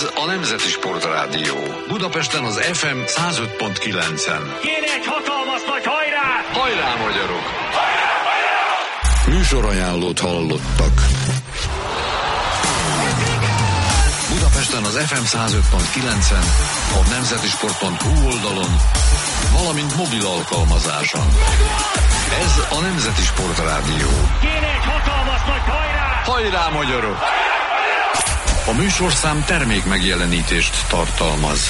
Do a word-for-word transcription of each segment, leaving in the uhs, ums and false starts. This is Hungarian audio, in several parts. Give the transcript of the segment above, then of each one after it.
Ez a Nemzeti Sportrádió. Budapesten az ef em száz öt pont kilencen. Kérek hatalmas nagy hajrá! Hajrá, magyarok! Hajrá, hajrá! Műsorajánlót hallottak. Budapesten az ef em száz öt pont kilencen, a nemzetisport pont hu oldalon, valamint mobil alkalmazáson. Ez a Nemzeti Sportrádió. Kérek hatalmas nagy hajrá! Hajrá, magyarok! A műsorszám termék megjelenítést tartalmaz.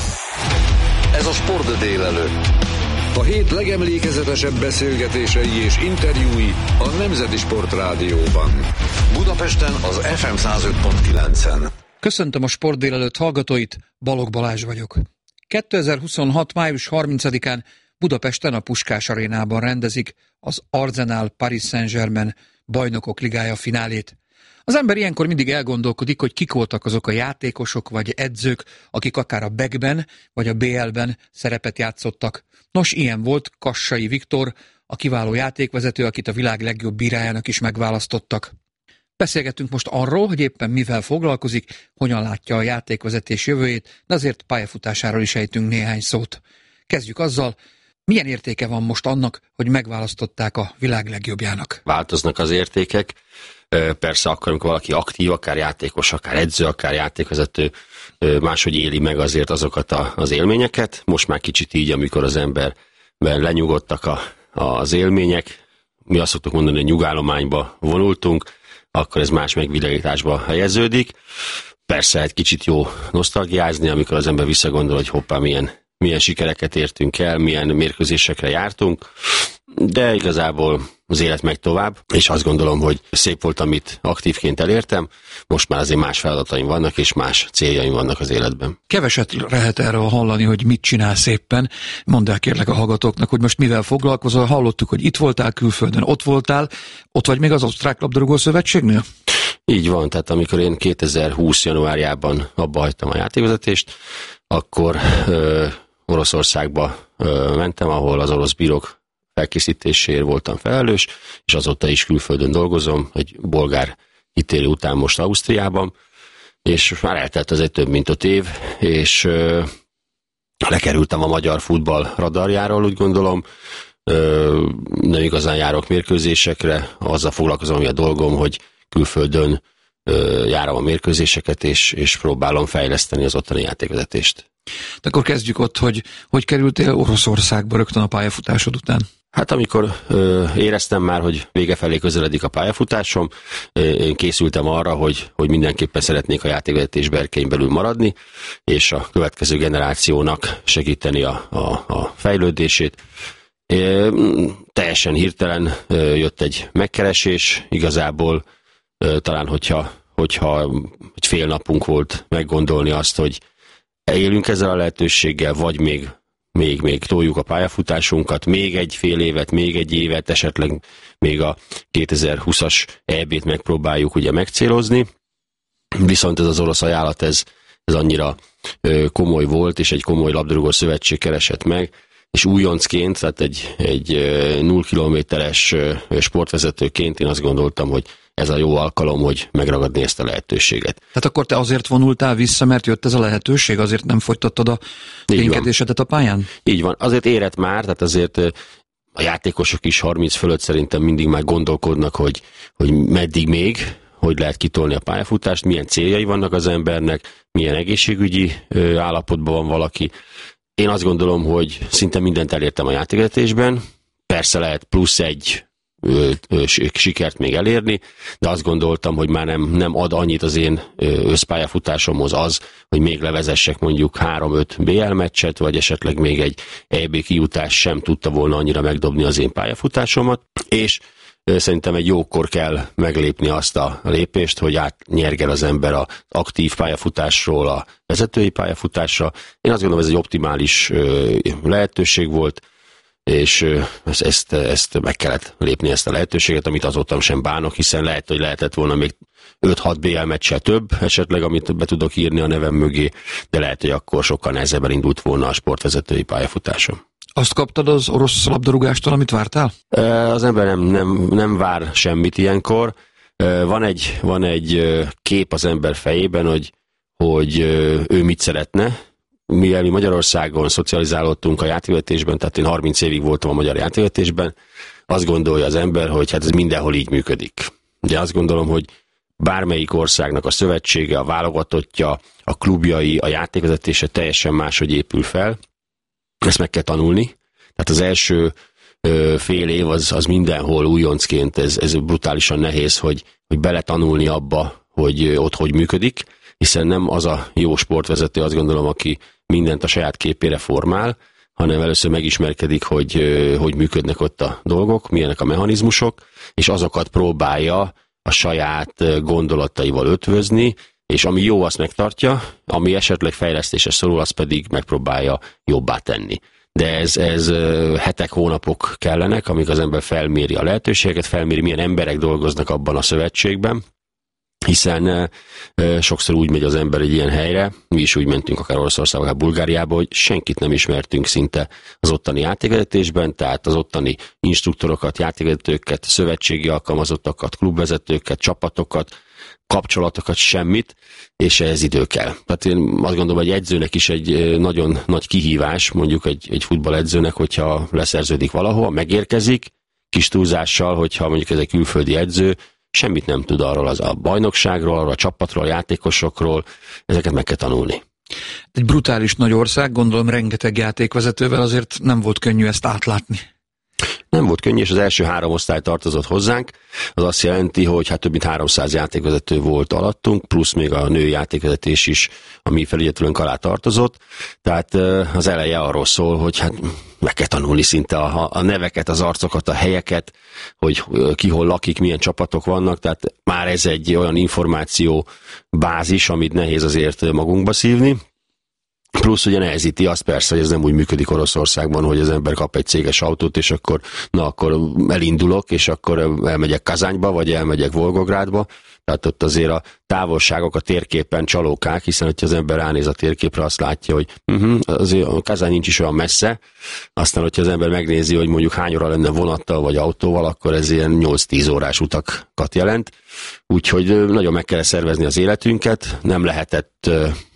Ez a Sport délelőtt. A hét legemlékezetesebb beszélgetései és interjúi a Nemzeti Sportrádióban. Budapesten az ef em száz öt pont kilencen. Köszöntöm a Sport délelőtt hallgatóit, Balogh Balázs vagyok. kétezer-huszonhat. május harmincadikán Budapesten a Puskás Arénában rendezik az Arsenal Paris Saint-Germain bajnokok ligája finálét. Az ember ilyenkor mindig elgondolkodik, hogy kik voltak azok a játékosok vagy edzők, akik akár a bé-ben vagy a bé el-ben szerepet játszottak. Nos, ilyen volt Kassai Viktor, a kiváló játékvezető, akit a világ legjobb bírájának is megválasztottak. Beszélgetünk most arról, hogy éppen mivel foglalkozik, hogyan látja a játékvezetés jövőjét, de azért pályafutásáról is ejtünk néhány szót. Kezdjük azzal, milyen értéke van most annak, hogy megválasztották a világ legjobbjának? Változnak az értékek. Persze akkor, amikor valaki aktív, akár játékos, akár edző, akár játékvezető, máshogy éli meg azért azokat a, az élményeket. Most már kicsit így, amikor az emberben lenyugodtak a, az élmények, mi azt szoktuk mondani, hogy nyugállományba vonultunk, akkor ez más megvilágításba helyeződik. Persze egy kicsit jó nosztalgiázni, amikor az ember visszagondol, hogy hoppá, milyen, milyen sikereket értünk el, milyen mérkőzésekre jártunk, de igazából az élet megy tovább, és azt gondolom, hogy szép volt, amit aktívként elértem, most már azért más feladataim vannak, és más céljaim vannak az életben. Keveset lehet erről hallani, hogy mit csinálsz éppen. Mondd el kérlek a hallgatóknak, hogy most mivel foglalkozol. Hallottuk, hogy itt voltál külföldön, ott voltál, ott vagy még az Osztrák Labdarúgó Szövetségnél? Így van, tehát amikor én kétezer-húsz januárjában abba hagytam a játékvezetést, akkor ö, Oroszországba ö, mentem, ahol az orosz bírók felkészítéséért voltam felelős, és azóta is külföldön dolgozom, egy bolgár hitéli után most Ausztriában, és már eltelt az egy több mint öt év, és ö, lekerültem a magyar futball radarjáról, úgy gondolom, ö, nem igazán járok mérkőzésekre, azzal foglalkozom, hogy a dolgom, hogy külföldön ö, járom a mérkőzéseket, és, és próbálom fejleszteni az ottani játékvezetést. De akkor kezdjük ott, hogy hogy kerültél Oroszországba rögtön a pályafutásod után? Hát amikor ö, éreztem már, hogy vége felé közeledik a pályafutásom, ö, én készültem arra, hogy, hogy mindenképpen szeretnék a játékvezetés berkein belül maradni, és a következő generációnak segíteni a, a, a fejlődését. É, teljesen hirtelen ö, jött egy megkeresés, igazából ö, talán hogyha, hogyha egy fél napunk volt meggondolni azt, hogy élünk ezzel a lehetőséggel, vagy még Még, még toljuk a pályafutásunkat, még egy fél évet, még egy évet, esetleg még a kétezer-húszas é bét megpróbáljuk ugye megcélozni. Viszont ez az orosz ajánlat, ez, ez annyira ö, komoly volt, és egy komoly labdarúgó szövetség keresett meg, és újoncként, tehát egy, egy nulla kilométeres sportvezetőként én azt gondoltam, hogy ez a jó alkalom, hogy megragadni ezt a lehetőséget. Tehát akkor te azért vonultál vissza, mert jött ez a lehetőség? Azért nem folytattad a ténykedésedet a pályán? Így van. Azért érett már, tehát azért a játékosok is harminc fölött szerintem mindig már gondolkodnak, hogy, hogy meddig még, hogy lehet kitolni a pályafutást, milyen céljai vannak az embernek, milyen egészségügyi állapotban van valaki. Én azt gondolom, hogy szinte mindent elértem a játékvezetésben. Persze lehet plusz egy Ö, ö, sikert még elérni, de azt gondoltam, hogy már nem, nem ad annyit az én összpályafutásomhoz az, hogy még levezessek mondjuk három-öt bé el meccset, vagy esetleg még egy é bé kijutás sem tudta volna annyira megdobni az én pályafutásomat, és ö, szerintem egy jókor kell meglépni azt a lépést, hogy átnyergel az ember az aktív pályafutásról a vezetői pályafutásra. Én azt gondolom, ez egy optimális ö, lehetőség volt, és ezt, ezt meg kellett lépni, ezt a lehetőséget, amit azóta sem bánok, hiszen lehet, hogy lehetett volna még öt-hat bé el meccsel több, esetleg, amit be tudok írni a nevem mögé, de lehet, hogy akkor sokkal nehezebben indult volna a sportvezetői pályafutásom. Azt kaptad az orosz labdarúgástól, amit vártál? Az ember nem, nem, nem vár semmit ilyenkor. Van egy, van egy kép az ember fejében, hogy, hogy ő mit szeretne. Mivel mi Magyarországon szocializálódtunk a játékvezetésben, tehát én harminc évig voltam a magyar játékvezetésben, azt gondolja az ember, hogy hát ez mindenhol így működik. De azt gondolom, hogy bármelyik országnak a szövetsége, a válogatottja, a klubjai, a játékvezetése teljesen máshogy épül fel. Ezt meg kell tanulni. Tehát az első ö, fél év az, az mindenhol újoncként, ez, ez brutálisan nehéz, hogy, hogy beletanulni abba, hogy ott hogy működik, hiszen nem az a jó sportvezető, azt gondolom, aki mindent a saját képére formál, hanem először megismerkedik, hogy hogy működnek ott a dolgok, milyenek a mechanizmusok, és azokat próbálja a saját gondolataival ötvözni, és ami jó, azt megtartja, ami esetleg fejlesztésre szorul, azt pedig megpróbálja jobbá tenni. De ez, ez hetek, hónapok kellenek, amíg az ember felméri a lehetőségeket, felméri, milyen emberek dolgoznak abban a szövetségben, hiszen e, sokszor úgy megy az ember egy ilyen helyre, mi is úgy mentünk akár Oroszországba, akár Bulgáriába, hogy senkit nem ismertünk szinte az ottani játékvezetésben, tehát az ottani instruktorokat, játékvezetőket, szövetségi alkalmazottakat, klubvezetőket, csapatokat, kapcsolatokat, semmit, és ez idő kell. Tehát én azt gondolom, hogy egy edzőnek is egy nagyon nagy kihívás, mondjuk egy, egy futballedzőnek, hogyha leszerződik valahol, megérkezik, kis túlzással, hogyha mondjuk ez egy külföldi edző, semmit nem tud arról az a bajnokságról, arról a csapatról, a játékosokról, ezeket meg kell tanulni. Egy brutális nagy ország, gondolom rengeteg játékvezetővel, azért nem volt könnyű ezt átlátni. Nem volt könnyű, és az első három osztály tartozott hozzánk. Az azt jelenti, hogy hát több mint háromszáz játékvezető volt alattunk, plusz még a női játékvezetés is, ami felügyelőnk alá tartozott. Tehát az eleje arról szól, hogy hát meg kell tanulni szinte a, a neveket, az arcokat, a helyeket, hogy ki hol lakik, milyen csapatok vannak, tehát már ez egy olyan információ bázis, amit nehéz azért magunkba szívni. Plusz ugye nehezíti azt persze, hogy ez nem úgy működik Oroszországban, hogy az ember kap egy céges autót, és akkor na akkor elindulok, és akkor elmegyek Kazányba, vagy elmegyek Volgográdba. Tehát ott azért a távolságok a térképen csalókák, hiszen hogyha az ember ránéz a térképre, azt látja, hogy uh-huh, azért a Kazány nincs is olyan messze. Aztán, hogyha az ember megnézi, hogy mondjuk hány óra lenne vonattal vagy autóval, akkor ez ilyen nyolc-tíz órás utakat jelent. Úgyhogy nagyon meg kell szervezni az életünket, nem lehetett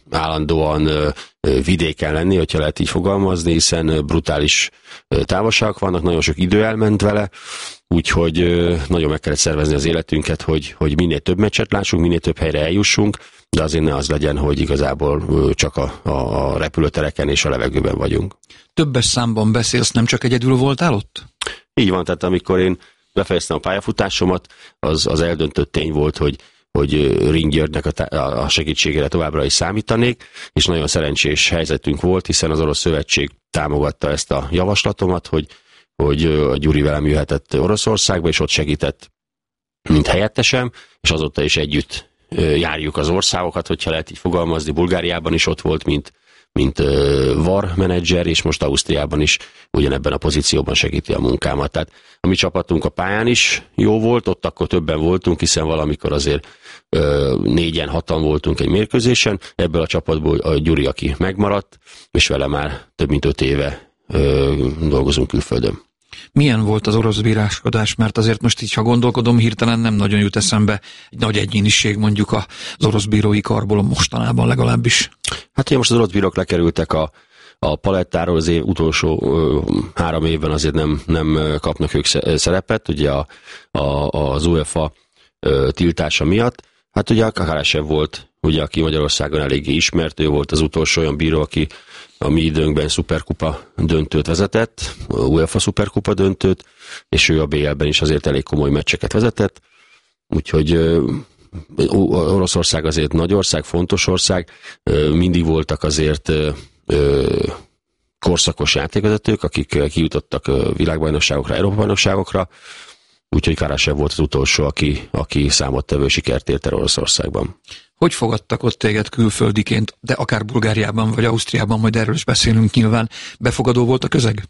állandóan vidéken lenni, hogyha lehet így fogalmazni, hiszen brutális távolságok vannak, nagyon sok idő elment vele, úgyhogy nagyon meg kellett szervezni az életünket, hogy, hogy minél több meccset lássunk, minél több helyre eljussunk, de azért ne az legyen, hogy igazából csak a, a repülőtereken és a levegőben vagyunk. Többes számban beszélsz, nem csak egyedül voltál ott? Így van, tehát amikor én befejeztem a pályafutásomat, az, az eldöntött tény volt, hogy hogy Ring Györgynek a segítségére továbbra is számítanék, és nagyon szerencsés helyzetünk volt, hiszen az Orosz Szövetség támogatta ezt a javaslatomat, hogy, hogy a Gyuri velem jöhetett Oroszországba, és ott segített, mint helyettesem, és azóta is együtt járjuk az országokat, hogyha lehet így fogalmazni. Bulgáriában is ott volt, mint, mint var menedzser, és most Ausztriában is ugyanebben a pozícióban segíti a munkámat. Tehát a mi csapatunk a pályán is jó volt, ott akkor többen voltunk, hiszen valamikor azért ö, négyen, hatan voltunk egy mérkőzésen, ebből a csapatból a Gyuri, aki megmaradt, és vele már több mint öt éve ö, dolgozunk külföldön. Milyen volt az orosz bíráskodás? Mert azért most így, ha gondolkodom, hirtelen nem nagyon jut eszembe egy nagy egyéniség mondjuk az orosz bírói karból mostanában legalábbis. Hát ugye most az orosz bírók lekerültek a, a palettáról, az év utolsó ö, három évben azért nem, nem kapnak ők szerepet, ugye a, a, az UEFA ö, tiltása miatt. Hát ugye a Kakaresev volt, ugye, aki Magyarországon eléggé ismert, ő volt az utolsó olyan bíró, aki a mi időnkben szuperkupa döntőt vezetett, UEFA szuperkupa döntőt, és ő a bé el-ben is azért elég komoly meccseket vezetett. Úgyhogy ö, Oroszország azért nagy ország, fontos ország, ö, mindig voltak azért ö, ö, korszakos játékvezetők, akik kijutottak világbajnokságokra, Európa-bajnokságokra, úgyhogy Karasev volt az utolsó, aki, aki számottevő sikert ért el Oroszországban. Hogy fogadtak ott téged külföldiként, de akár Bulgáriában vagy Ausztriában, majd erről is beszélünk nyilván, befogadó volt a közeg?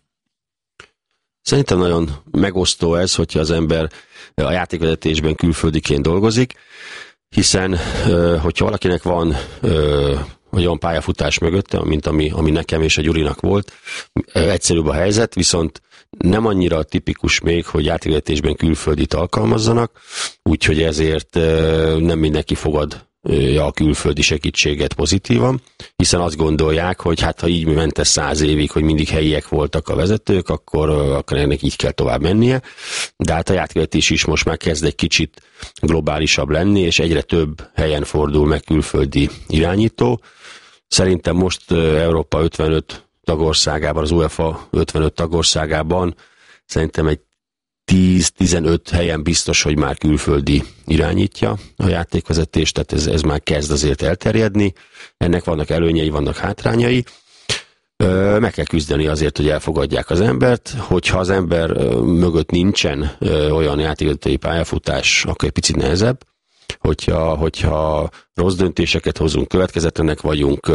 Szerintem nagyon megosztó ez, hogyha az ember a játékvezetésben külföldiként dolgozik, hiszen hogyha valakinek van olyan pályafutás mögötte, mint ami, ami nekem és a Gyurinak volt, egyszerűbb a helyzet, viszont nem annyira tipikus még, hogy játékvezetésben külföldit alkalmazzanak, úgyhogy ezért nem mindenki fogad a külföldi segítséget pozitívan, hiszen azt gondolják, hogy hát ha így ment ez száz évig, hogy mindig helyiek voltak a vezetők, akkor, akkor ennek így kell tovább mennie, de hát a játékvezetés is most már kezd egy kicsit globálisabb lenni, és egyre több helyen fordul meg külföldi irányító. Szerintem most Európa ötvenöt tagországában, az UEFA ötvenöt tagországában szerintem egy tíz-tizenöt helyen biztos, hogy már külföldi irányítja a játékvezetést, tehát ez, ez már kezd azért elterjedni. Ennek vannak előnyei, vannak hátrányai. Meg kell küzdeni azért, hogy elfogadják az embert. Hogyha az ember mögött nincsen olyan játékvezetői pályafutás, akkor egy picit nehezebb. Hogyha, hogyha rossz döntéseket hozunk, következetlenek vagyunk,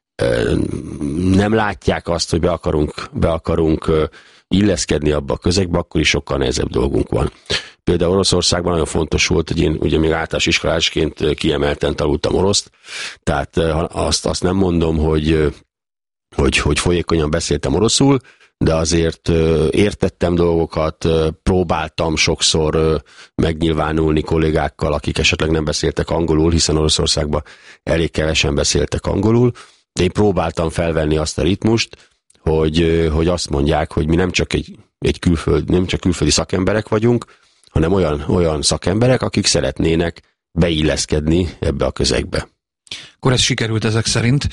nem látják azt, hogy be akarunk, be akarunk illeszkedni abba a közegbe, akkor is sokkal nehezebb dolgunk van. Például Oroszországban nagyon fontos volt, hogy én ugye még általános iskolásként kiemelten tanultam oroszt, tehát azt, azt nem mondom, hogy, hogy, hogy folyékonyan beszéltem oroszul, de azért értettem dolgokat, próbáltam sokszor megnyilvánulni kollégákkal, akik esetleg nem beszéltek angolul, hiszen Oroszországban elég kevesen beszéltek angolul, de én próbáltam felvenni azt a ritmust, hogy, hogy azt mondják, hogy mi nem csak egy, egy külföld, nem csak külföldi szakemberek vagyunk, hanem olyan, olyan szakemberek, akik szeretnének beilleszkedni ebbe a közegbe. Akkor ez sikerült ezek szerint?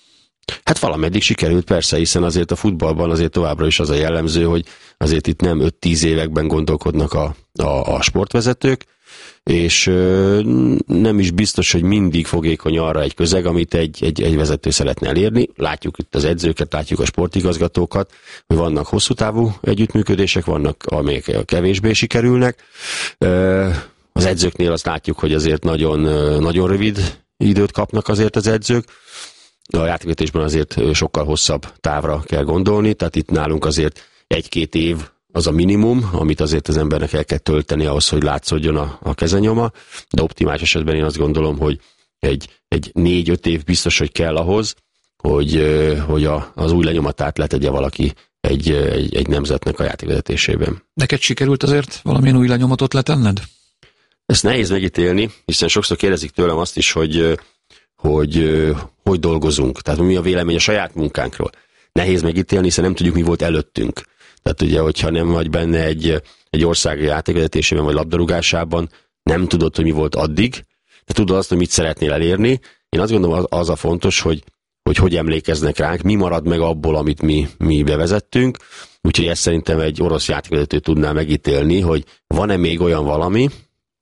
Hát valameddig sikerült persze, hiszen azért a futballban azért továbbra is az a jellemző, hogy azért itt nem öt-tíz években gondolkodnak a, a, a sportvezetők, és ö, nem is biztos, hogy mindig fogékony arra egy közeg, amit egy, egy, egy vezető szeretne elérni. Látjuk itt az edzőket, látjuk a sportigazgatókat, hogy vannak hosszú távú együttműködések, vannak, amelyek kevésbé sikerülnek. Ö, az edzőknél azt látjuk, hogy azért nagyon, nagyon rövid időt kapnak azért az edzők. A játékvezetésben azért sokkal hosszabb távra kell gondolni, tehát itt nálunk azért egy-két év az a minimum, amit azért az embernek el kell tölteni ahhoz, hogy látszódjon a, a kezenyoma, de optimális esetben én azt gondolom, hogy egy, egy négy-öt év biztos, hogy kell ahhoz, hogy, hogy a, az új lenyomatát letegye valaki egy, egy, egy nemzetnek a játékvezetésében. Neked sikerült azért valamilyen új lenyomatot letenned? Ezt nehéz megítélni, hiszen sokszor kérdezik tőlem azt is, hogy hogy hogy dolgozunk, tehát mi a vélemény a saját munkánkról. Nehéz megítélni, hiszen nem tudjuk, mi volt előttünk. Tehát ugye, hogyha nem vagy benne egy, egy ország játékvezetésében vagy labdarúgásában, nem tudod, hogy mi volt addig, de tudod azt, hogy mit szeretnél elérni. Én azt gondolom, az, az a fontos, hogy, hogy hogy emlékeznek ránk, mi marad meg abból, amit mi, mi bevezettünk. Úgyhogy ezt szerintem egy orosz játékvezető tudná megítélni, hogy van-e még olyan valami,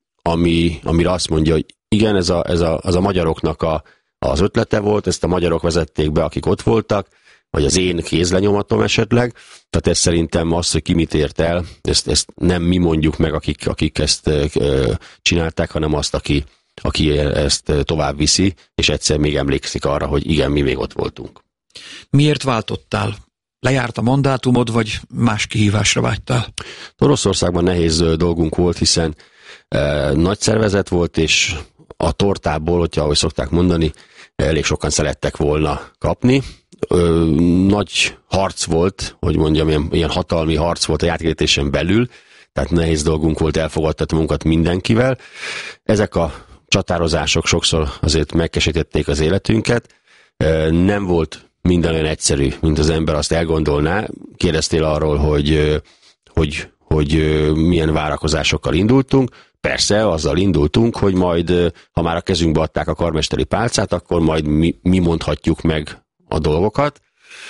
ami, amire azt mondja, hogy igen, ez a, ez a, az a magyaroknak a, az ötlete volt, ezt a magyarok vezették be, akik ott voltak, vagy az én kézlenyomatom esetleg. Tehát ez szerintem az, hogy ki mit ért el, ezt, ezt nem mi mondjuk meg, akik, akik ezt e, csinálták, hanem azt, aki, aki ezt tovább viszi, és egyszer még emlékszik arra, hogy igen, mi még ott voltunk. Miért váltottál? Lejárt a mandátumod, vagy más kihívásra vágytál? Oroszországban nehéz dolgunk volt, hiszen e, nagy szervezet volt, és a tortából, hogyha ahogy szokták mondani, elég sokan szerettek volna kapni. Ö, nagy harc volt, hogy mondjam, ilyen, ilyen hatalmi harc volt a játékvezetésen belül, tehát nehéz dolgunk volt elfogadtatni munkat mindenkivel. Ezek a csatározások sokszor azért megkeserítették az életünket. Ö, nem volt minden olyan egyszerű, mint az ember azt elgondolná. Kérdeztél arról, hogy, hogy, hogy milyen várakozásokkal indultunk. Persze, azzal indultunk, hogy majd, ha már a kezünkbe adták a karmesteri pálcát, akkor majd mi, mi mondhatjuk meg a dolgokat,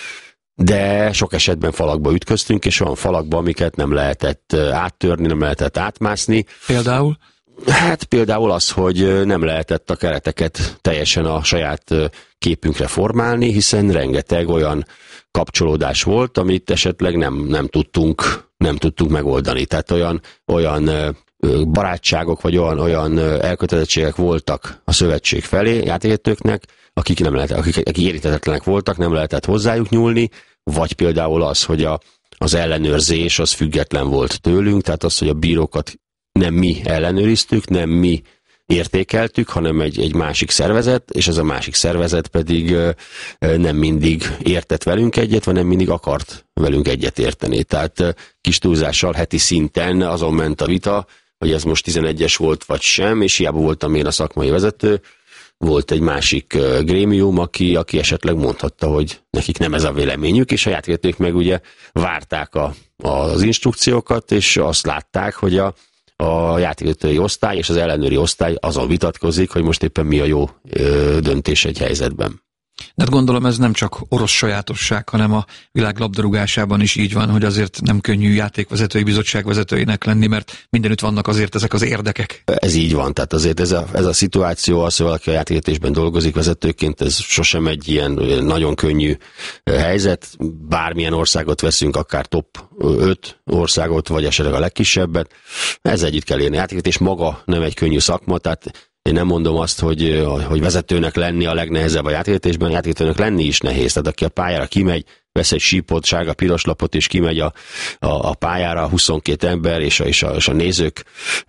de sok esetben falakba ütköztünk, és olyan falakba, amiket nem lehetett áttörni, nem lehetett átmászni. Például? Hát például az, hogy nem lehetett a kereteket teljesen a saját képünkre formálni, hiszen rengeteg olyan kapcsolódás volt, amit esetleg nem, nem tudtunk, nem tudtunk megoldani. Tehát olyan, olyan barátságok, vagy olyan, olyan elkötelezettségek voltak a szövetség felé játékvezetőknek, akik, nem lehet, akik, akik érintetlenek voltak, nem lehetett hozzájuk nyúlni, vagy például az, hogy a, az ellenőrzés az független volt tőlünk, tehát az, hogy a bírókat nem mi ellenőriztük, nem mi értékeltük, hanem egy, egy másik szervezet, és ez a másik szervezet pedig nem mindig értett velünk egyet, vagy nem mindig akart velünk egyet érteni. Tehát kis túlzással heti szinten azon ment a vita, hogy ez most tizenegyes volt, vagy sem, és hiába voltam én a szakmai vezető, volt egy másik grémium, aki, aki esetleg mondhatta, hogy nekik nem ez a véleményük, és a játékvezetők meg ugye várták a, az instrukciókat, és azt látták, hogy a, a játékvezetői osztály és az ellenőri osztály azon vitatkozik, hogy most éppen mi a jó ö, döntés egy helyzetben. De hát gondolom ez nem csak orosz sajátosság, hanem a világ labdarúgásában is így van, hogy azért nem könnyű játékvezetői bizottság vezetőinek lenni, mert mindenütt vannak azért ezek az érdekek. Ez így van, tehát azért ez a, ez a szituáció, az, hogy valaki a játékvezetésben dolgozik vezetőként, ez sosem egy ilyen nagyon könnyű helyzet. Bármilyen országot veszünk, akár top öt országot, vagy esetleg a legkisebbet, ez együtt kell érni. Játékvezetés maga nem egy könnyű szakma, tehát én nem mondom azt, hogy, hogy vezetőnek lenni a legnehezebb a játékvezetésben, játékvezetőnek lenni is nehéz. Tehát aki a pályára kimegy, vesz egy sípot, sárga, piros lapot, és kimegy a, a, a pályára huszonkét ember, és a, és, a, és a nézők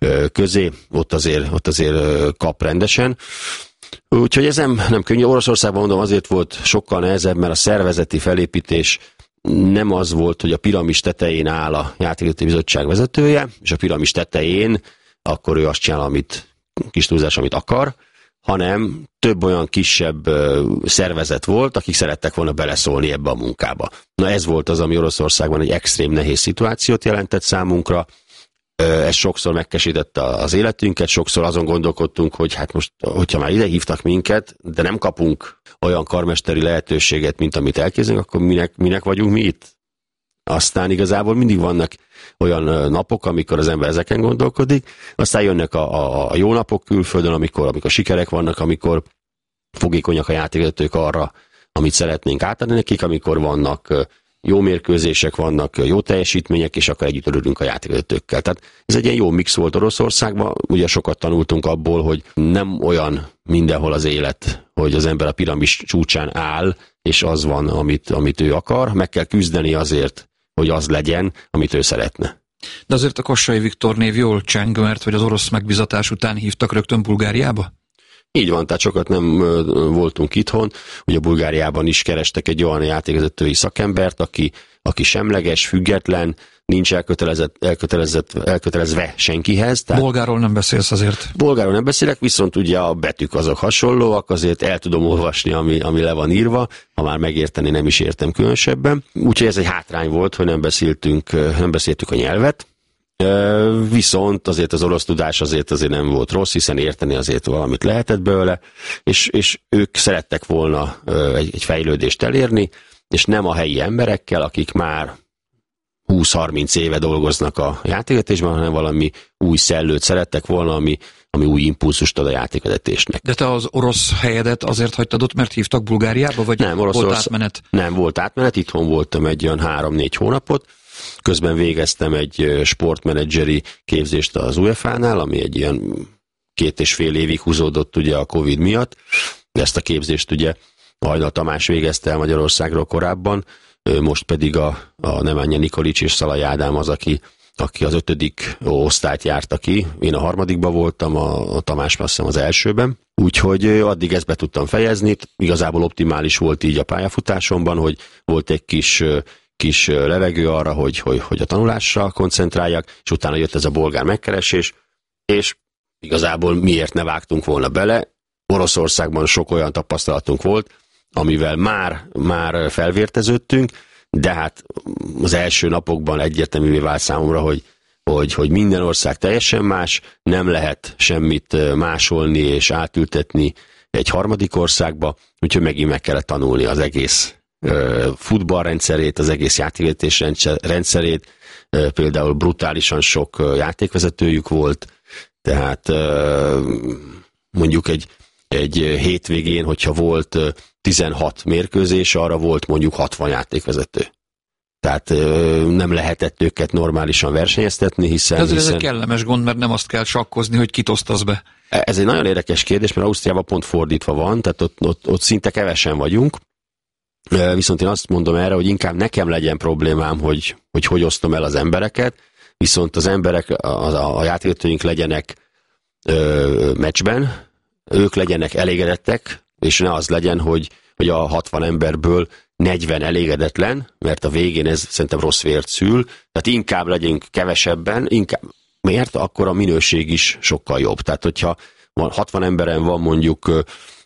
közé, ott azért, ott azért kap rendesen. Úgyhogy ez nem, nem könnyű. Oroszországban mondom, azért volt sokkal nehezebb, mert a szervezeti felépítés nem az volt, hogy a piramis tetején áll a játékvezetői bizottság vezetője, és a piramis tetején akkor ő azt csinál, amit kis túlzás, amit akar, hanem több olyan kisebb uh, szervezet volt, akik szerettek volna beleszólni ebbe a munkába. Na ez volt az, ami Oroszországban egy extrém nehéz szituációt jelentett számunkra. Uh, ez sokszor megkesítette az életünket, sokszor azon gondolkodtunk, hogy hát most, hogyha már ide hívtak minket, de nem kapunk olyan karmesteri lehetőséget, mint amit elképzelünk, akkor minek, minek vagyunk mi itt? Aztán igazából mindig vannak olyan napok, amikor az ember ezeken gondolkodik, aztán jönnek a, a, a jó napok külföldön, amikor, amikor sikerek vannak, amikor fogékonyak a játékvezetők arra, amit szeretnénk átadni nekik, amikor vannak jó mérkőzések, vannak jó teljesítmények, és akkor együtt örülünk a játékvezetőkkel. Tehát ez egy ilyen jó mix volt Oroszországban, ugye sokat tanultunk abból, hogy nem olyan mindenhol az élet, hogy az ember a piramis csúcsán áll, és az van, amit, amit ő akar, meg kell küzdeni azért, hogy az legyen, amit ő szeretne. De azért a Kassai Viktor név jól cseng, mert hogy az orosz megbizatás után hívtak rögtön Bulgáriába? Így van, tehát sokat nem voltunk itthon, ugye Bulgáriában is kerestek egy olyan játékvezetői szakembert, aki, aki semleges, független, nincs elkötelezett, elkötelezett, elkötelezve senkihez. Tehát bolgáról nem beszélsz azért? Bolgáról nem beszélek, viszont ugye a betűk azok hasonlóak, azért el tudom olvasni, ami, ami le van írva, ha már megérteni nem is értem különösebben. Úgyhogy ez egy hátrány volt, hogy nem beszéltünk, nem beszéltük a nyelvet. Viszont azért az orosz tudás azért azért nem volt rossz, hiszen érteni azért valamit lehetett belőle, és, és ők szerettek volna egy, egy fejlődést elérni, és nem a helyi emberekkel, akik már húsz-harminc éve dolgoznak a játékvezetésben, hanem valami új szellőt szerettek volna, ami, ami új impulzust ad a játékvezetésnek. De te az orosz helyedet azért hagytad ott, mert hívtak Bulgáriába, vagy nem, volt orosz, átmenet? Nem, volt átmenet, itthon voltam egy olyan három-négy hónapot, közben végeztem egy sportmenedzseri képzést az u e f á-nál, ami egy ilyen két és fél évig húzódott ugye a Covid miatt. Ezt a képzést ugye Hajnal Tamás végezte el Magyarországról korábban, most pedig a, a Nemanja Nikolics és Szalai Ádám az, aki, aki az ötödik osztályt járta ki. Én a harmadikban voltam, a, a Tamás azt hiszem az elsőben. Úgyhogy addig ezt be tudtam fejezni. Igazából optimális volt így a pályafutásomban, hogy volt egy kis kis levegő arra, hogy, hogy, hogy a tanulásra koncentráljak, és utána jött ez a bolgár megkeresés, és igazából miért ne vágtunk volna bele. Oroszországban sok olyan tapasztalatunk volt, amivel már, már felvérteződtünk, de hát az első napokban egyértelművé vált számomra, hogy, hogy, hogy minden ország teljesen más, nem lehet semmit másolni és átültetni egy harmadik országba, úgyhogy megint meg kellett tanulni az egész futballrendszerét, az egész játékvezetés rendszerét, például brutálisan sok játékvezetőjük volt, tehát mondjuk egy, egy hétvégén, hogyha volt tizenhat mérkőzés, arra volt mondjuk hatvan játékvezető. Tehát nem lehetett őket normálisan versenyeztetni, hiszen... Ez, hiszen... ez egy kellemes gond, mert nem azt kell sakkozni, hogy kit osztasz be. Ez egy nagyon érdekes kérdés, mert Ausztriában pont fordítva van, tehát ott, ott, ott szinte kevesen vagyunk, viszont én azt mondom erre, hogy inkább nekem legyen problémám, hogy hogy, hogy osztom el az embereket, viszont az emberek, a, a játékvezetőink legyenek ö, meccsben, ők legyenek elégedettek, és ne az legyen, hogy, hogy a hatvan emberből negyven elégedetlen, mert a végén ez szerintem rossz vért szül, tehát inkább legyünk kevesebben, inkább, miért? Akkor a minőség is sokkal jobb. Tehát, hogyha van hatvan emberen van mondjuk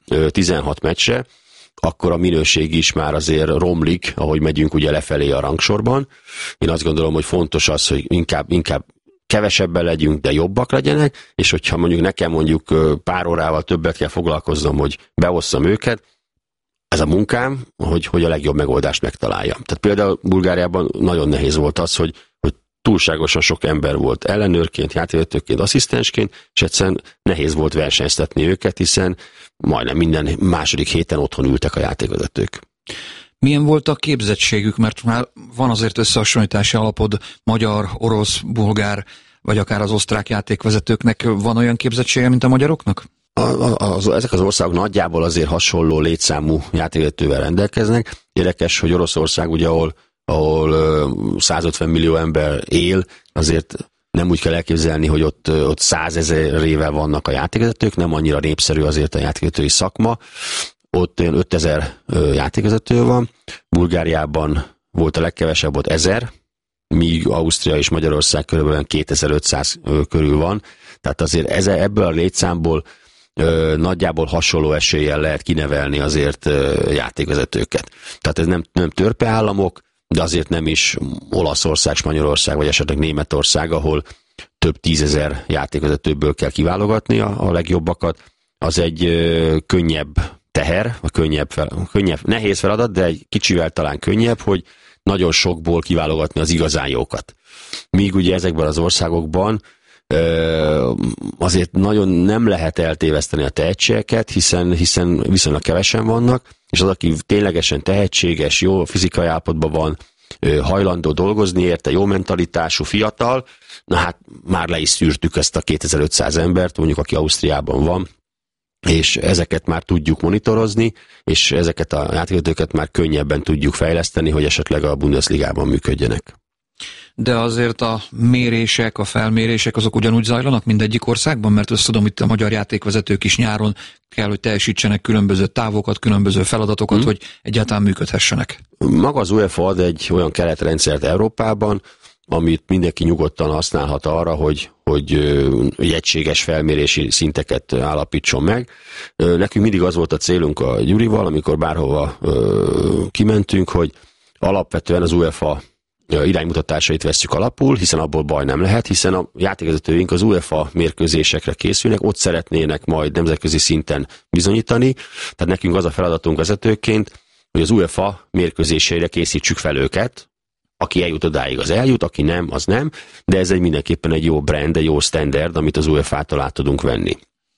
tizenhat meccsre, akkor a minőség is már azért romlik, ahogy megyünk ugye lefelé a rangsorban. Én azt gondolom, hogy fontos az, hogy inkább, inkább kevesebben legyünk, de jobbak legyenek, és hogyha mondjuk nekem mondjuk pár órával többet kell foglalkoznom, hogy beosszam őket, ez a munkám, hogy, hogy a legjobb megoldást megtaláljam. Tehát például Bulgáriában nagyon nehéz volt az, hogy, hogy túlságosan sok ember volt ellenőrként, játékvezetőként, asszisztensként, és egyszerűen nehéz volt versenyeztetni őket, hiszen majdnem minden második héten otthon ültek a játékvezetők. Milyen volt a képzettségük, mert már van azért összehasonlítási alapod magyar, orosz, bulgár, vagy akár az osztrák játékvezetőknek, van olyan képzettsége, mint a magyaroknak? A, a, az, ezek az országok nagyjából azért hasonló létszámú játékvezetővel rendelkeznek. Érdekes, hogy Oroszország, ugye, ahol, ahol százötven millió ember él, azért nem úgy kell elképzelni, hogy ott, ott százezerével vannak a játékvezetők, nem annyira népszerű azért a játékvezetői szakma. Ott ötezer játékvezető van, Bulgáriában volt a legkevesebb, ott ezer, míg Ausztria és Magyarország körülbelül kétezer-ötszáz körül van. Tehát azért ebből a létszámból ö, nagyjából hasonló eséllyel lehet kinevelni azért ö, játékvezetőket. Tehát ez nem, nem törpe államok, de azért nem is Olaszország, Spanyolország, vagy esetleg Németország, ahol több tízezer játékvezetőből kell kiválogatni a, a legjobbakat. Az egy ö, könnyebb teher, a könnyebb, fel, könnyebb, nehéz feladat, de egy kicsivel talán könnyebb, hogy nagyon sokból kiválogatni az igazán jókat. Míg ugye ezekben az országokban azért nagyon nem lehet eltéveszteni a tehetségeket, hiszen, hiszen viszonylag kevesen vannak, és az, aki ténylegesen tehetséges, jó fizikai állapotban van, hajlandó dolgozni érte, jó mentalitású, fiatal, na hát már le is szűrtük ezt a kétezer-ötszáz embert, mondjuk aki Ausztriában van, és ezeket már tudjuk monitorozni, és ezeket a játékvezetőket már könnyebben tudjuk fejleszteni, hogy esetleg a Bundesligában működjenek. De azért a mérések, a felmérések azok ugyanúgy zajlanak mindegyik országban, mert azt tudom, itt a magyar játékvezetők is nyáron kell, hogy teljesítsenek különböző távokat, különböző feladatokat, hmm. hogy egyáltalán működhessenek. Maga az UEFA ad egy olyan keretrendszert Európában, amit mindenki nyugodtan használhat arra, hogy, hogy egy egységes felmérési szinteket állapítson meg. Nekünk mindig az volt a célunk a Gyurival, amikor bárhova kimentünk, hogy alapvetően az UEFA iránymutatásait vesszük alapul, hiszen abból baj nem lehet, hiszen a játékvezetőink az UEFA mérkőzésekre készülnek, ott szeretnének majd nemzetközi szinten bizonyítani, tehát nekünk az a feladatunk vezetőként, hogy az UEFA mérkőzéseire készítsük fel őket, aki eljut odáig, az eljut, aki nem, az nem, de ez egy mindenképpen egy jó brand, egy jó standard, amit az u e fá tól át tudunk venni.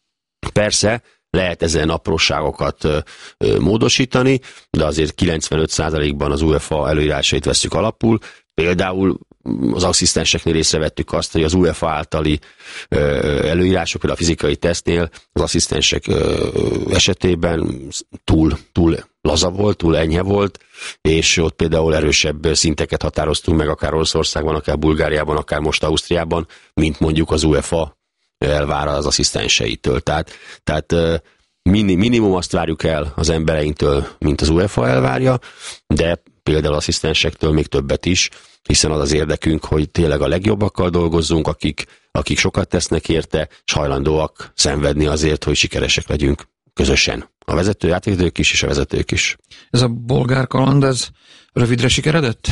Persze, lehet ezen apróságokat ö, ö, módosítani, de azért kilencvenöt százalékban az u e fá előírásait vesszük alapul. Például az asszisztenseknél észrevettük azt, hogy az u e fá általi ö, előírások, például a fizikai tesztnél az asszisztensek ö, esetében túl, túl laza volt, túl enyhe volt, és ott például erősebb szinteket határoztunk meg, akár Oroszországban, akár Bulgáriában, akár most Ausztriában, mint mondjuk az u e fá elvár az asszisztenseitől. Tehát, tehát minimum azt várjuk el az embereinktől, mint az u e fá elvárja, de például az asszisztensektől még többet is, hiszen az az érdekünk, hogy tényleg a legjobbakkal dolgozzunk, akik, akik sokat tesznek érte, és hajlandóak szenvedni azért, hogy sikeresek legyünk közösen. A vezető játékvezetők is, és a vezetők is. Ez a bolgár kaland, ez rövidre sikeredett?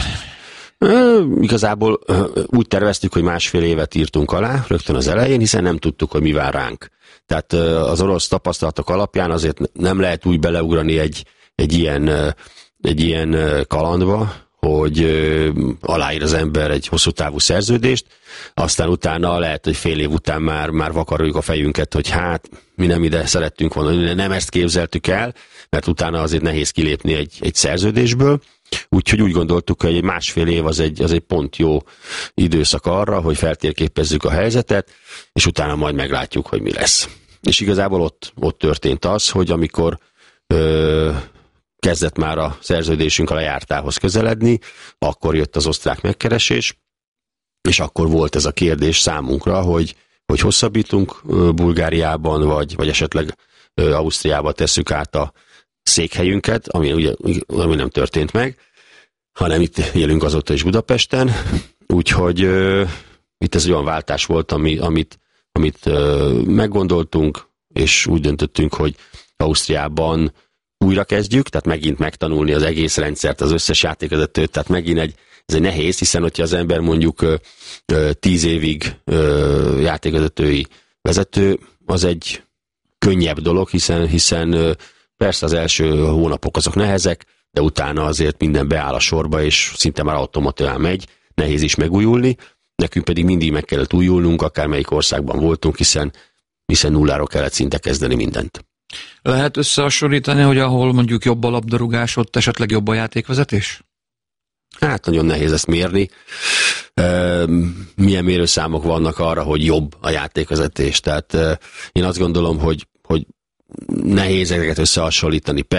E, igazából úgy terveztük, hogy másfél évet írtunk alá, rögtön az elején, hiszen nem tudtuk, hogy mi vár ránk. Tehát az orosz tapasztalatok alapján azért nem lehet úgy beleugrani egy, egy, ilyen, egy ilyen kalandba, hogy aláír az ember egy hosszú távú szerződést, aztán utána lehet, hogy fél év után már, már vakaroljuk a fejünket, hogy hát mi nem ide szerettünk volna, nem ezt képzeltük el, mert utána azért nehéz kilépni egy, egy szerződésből, úgyhogy úgy gondoltuk, hogy egy másfél év az egy, az egy pont jó időszak arra, hogy feltérképezzük a helyzetet, és utána majd meglátjuk, hogy mi lesz. És igazából ott, ott történt az, hogy amikor ö, kezdett már a szerződésünk a lejártához közeledni, akkor jött az osztrák megkeresés, és akkor volt ez a kérdés számunkra, hogy, hogy hosszabbítunk Bulgáriában, vagy, vagy esetleg Ausztriába tesszük át a székhelyünket, ami ugye ami nem történt meg, hanem itt élünk azóta is Budapesten, úgyhogy uh, itt ez egy olyan váltás volt, ami, amit, amit uh, meggondoltunk, és úgy döntöttünk, hogy Ausztriában újra kezdjük, tehát megint megtanulni az egész rendszert, az összes játékvezetőt, tehát megint egy, ez egy nehéz, hiszen hogyha az ember mondjuk ö, ö, tíz évig ö, játékvezetői vezető, az egy könnyebb dolog, hiszen, hiszen ö, persze az első hónapok azok nehezek, de utána azért minden beáll a sorba, és szinte már automatán megy, nehéz is megújulni, nekünk pedig mindig meg kellett újulnunk, akármelyik országban voltunk, hiszen, hiszen nulláról kellett szinte kezdeni mindent. Lehet összehasonlítani, hogy ahol mondjuk jobb a labdarúgás, ott esetleg jobb a játékvezetés? Hát nagyon nehéz ezt mérni. Milyen mérőszámok vannak arra, hogy jobb a játékvezetés? Tehát én azt gondolom, hogy, hogy nehéz ezeket összehasonlítani.